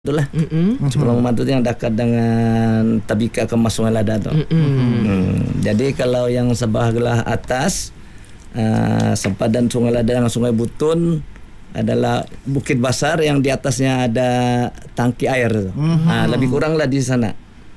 Itulah Cipulung Mantu yang dekat dengan Tabika ke Sungai Lada tu. Jadi kalau yang sebelah atas sempadan Sungai Lada dengan Sungai Butun adalah Bukit Basar yang di atasnya ada tangki air. Lebih kuranglah di sana.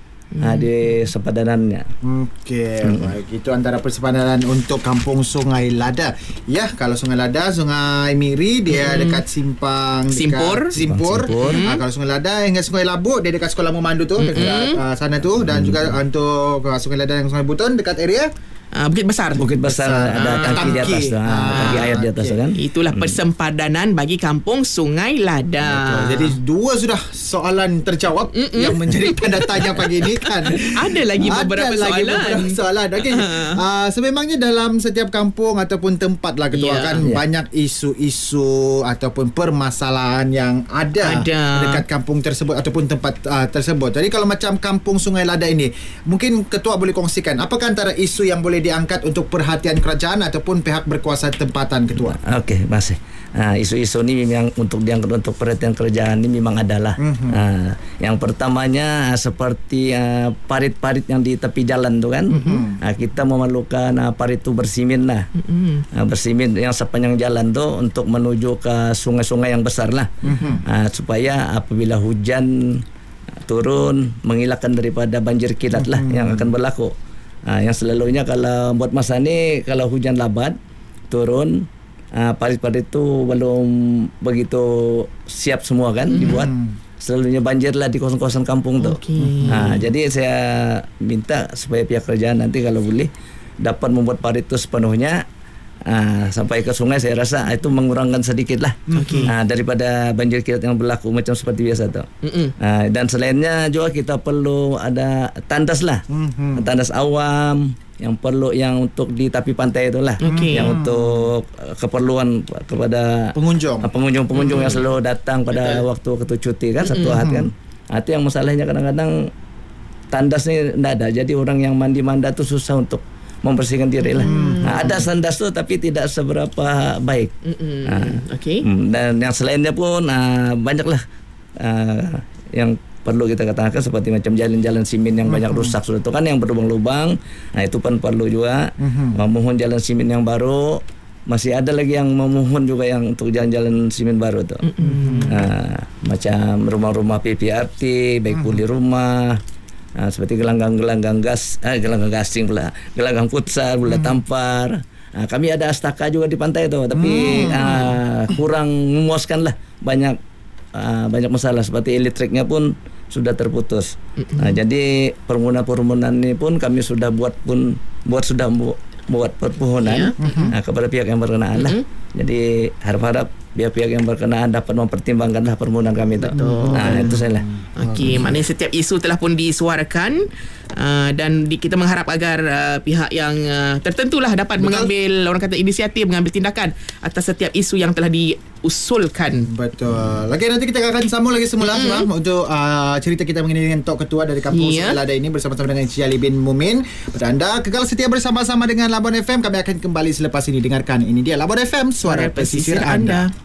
Di sempadanannya. Okey, baik. Itu antara persempadanan untuk Kampung Sungai Lada. Ya, kalau Sungai Lada, Sungai Miri dia dekat Simpang Simpur. Kalau Sungai Lada hingga Sungai Labuk dia dekat Sekolah Memandu tu, dekat sana tu, dan juga untuk Sungai Lada dan Sungai Butun dekat area Bukit Basar ada tangki di atas, tangki air di atas kan. Itulah persempadanan bagi Kampung Sungai Lada. Jadi dua sudah soalan terjawab yang menjadi tanda tanya pagi ini kan. Ada lagi beberapa soalan. Okey. Sememangnya dalam setiap kampung ataupun tempat lah ketua banyak isu-isu ataupun permasalahan yang ada dekat kampung tersebut ataupun tempat tersebut. Jadi kalau macam Kampung Sungai Lada ini, mungkin ketua boleh kongsikan apakah antara isu yang boleh diangkat untuk perhatian kerajaan ataupun pihak berkuasa tempatan ketua? Okey, masih. Isu-isu ni memang untuk diangkat untuk perhatian kerajaan ni memang adalah. Yang pertamanya seperti parit-parit yang di tepi jalan tu kan. Kita memerlukan parit tu bersimin lah. Bersimin yang sepanjang jalan tu untuk menuju ke sungai-sungai yang besar lah. Supaya apabila hujan turun mengelakkan daripada banjir kilat lah yang akan berlaku. Yang selalunya kalau buat masa ni kalau hujan lebat turun parit-parit tu belum begitu siap semua kan dibuat, selalunya banjir lah di kawasan-kawasan kampung tu. Jadi saya minta supaya pihak kerajaan nanti kalau boleh dapat membuat parit tu sepenuhnya sampai ke sungai. Saya rasa itu mengurangkan sedikit lah daripada banjir kilat yang berlaku macam seperti biasa tu. Dan selainnya juga kita perlu ada tandas lah, tandas awam yang perlu yang untuk di tepi pantai itulah, yang untuk keperluan kepada pengunjung yang selalu datang pada waktu cuti kan, Sabtu Ahad kan. Itu yang masalahnya kadang-kadang tandas ni tidak ada, jadi orang yang mandi-manda tu susah untuk membersihkan diri lah. Ada sandas tu tapi tidak seberapa baik. Dan yang selainnya pun banyaklah yang perlu kita katakan seperti macam jalan-jalan simen yang banyak rusak sudah tu kan, yang berlubang-lubang. Itu pun perlu juga memohon jalan simen yang baru. Masih ada lagi yang memohon juga yang untuk jalan-jalan simen baru tu. Macam rumah-rumah PPRT, baik puli rumah, seperti gelanggang gasing pula, gelanggang futsal pula, tampar. Kami ada astaka juga di pantai tu, tapi kurang memuaskan lah, banyak masalah seperti elektriknya pun sudah terputus. Jadi permohonan ini pun kami sudah buat permohonan kepada pihak yang berkenaan lah. Jadi harap-harap pihak-pihak yang berkenaan dapat mempertimbangkanlah permohonan kami itu. Itu saya lah. Okey, maknanya setiap isu telah pun disuarakan dan kita mengharap agar pihak yang tertentulah dapat mengambil, orang kata, inisiatif, mengambil tindakan atas setiap isu yang telah diusulkan. Betul. Lagi nanti kita akan sambung lagi semula untuk cerita kita mengenai dengan Tok Ketua dari Kampung Sungai Lada ini bersama-sama dengan Encik Ali bin Mumin. Pada anda kekal setia bersama-sama dengan Labuan FM, kami akan kembali selepas ini. Dengarkan, ini dia Labuan FM, suara pesisir anda.